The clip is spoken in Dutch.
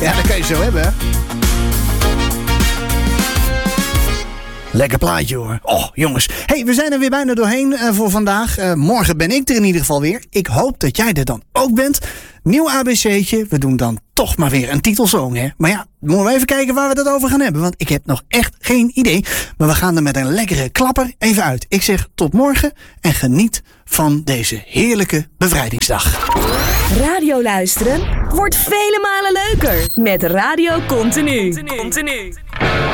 Ja, dat kan je zo hebben, hè? Lekker plaatje, hoor. Oh, jongens. Hey, we zijn er weer bijna doorheen voor vandaag. Morgen ben ik er in ieder geval weer. Ik hoop dat jij er dan ook bent. Nieuw ABC'tje. We doen dan toch maar weer een titelsong, hè? Maar ja, moeten we even kijken waar we het over gaan hebben. Want ik heb nog echt geen idee. Maar we gaan er met een lekkere klapper even uit. Ik zeg tot morgen en geniet van deze heerlijke bevrijdingsdag. Radio luisteren wordt vele malen leuker met Radio Continu.